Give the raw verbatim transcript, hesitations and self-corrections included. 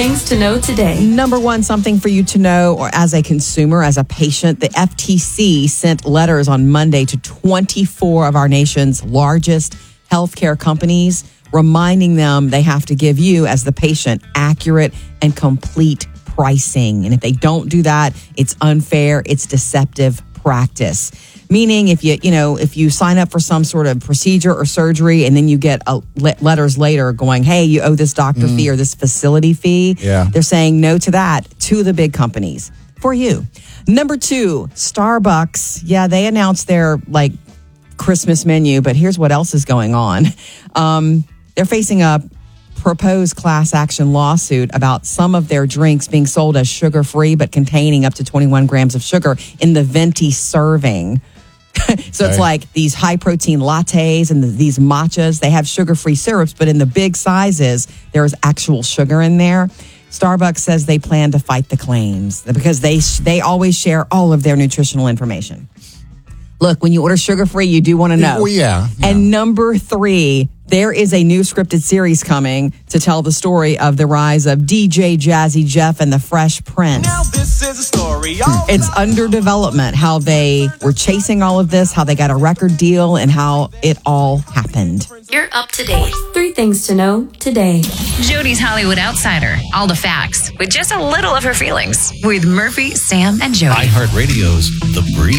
things to know today. Number one, something for you to know, or as a consumer, as a patient, the F T C sent letters on Monday to twenty-four of our nation's largest healthcare companies, reminding them they have to give you, as the patient, accurate and complete pricing. And if they don't do that, it's unfair, it's deceptive practice. Meaning if you, you know, if you sign up for some sort of procedure or surgery and then you get a, le- letters later going, hey, you owe this doctor mm. fee or this facility fee. Yeah. They're saying no to that to the big companies for you. Number two, Starbucks. Yeah, they announced their like Christmas menu, but here's what else is going on. Um, they're facing a proposed class action lawsuit about some of their drinks being sold as sugar-free but containing up to twenty-one grams of sugar in the venti serving. So okay. It's like these high-protein lattes and the, these matchas. They have sugar-free syrups, but in the big sizes, there's actual sugar in there. Starbucks says they plan to fight the claims because they they always share all of their nutritional information. Look, when you order sugar-free, you do want to know. Well, yeah, yeah. And number three, there is a new scripted series coming to tell the story of the rise of D J Jazzy Jeff and the Fresh Prince. Now this is a story. It's under development, how they were chasing all of this, how they got a record deal, and how it all happened. You're up to date. Three things to know today. Jody's Hollywood Outsider. All the facts with just a little of her feelings. With Murphy, Sam, and Jody. iHeartRadio's The Breeze.